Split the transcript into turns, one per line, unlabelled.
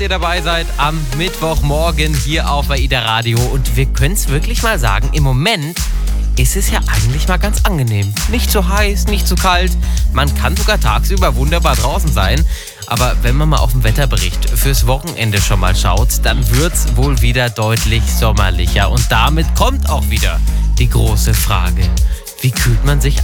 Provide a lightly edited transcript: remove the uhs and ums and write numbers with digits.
Ihr dabei seid am Mittwochmorgen hier auf AIDA Radio und wir können es wirklich mal sagen, im Moment ist es ja eigentlich mal ganz angenehm. Nicht zu heiß, nicht zu kalt, man kann sogar tagsüber wunderbar draußen sein. Aber wenn man mal auf den Wetterbericht fürs Wochenende schon mal schaut, dann wird's wohl wieder deutlich sommerlicher und damit kommt auch wieder die große Frage, wie kühlt man sich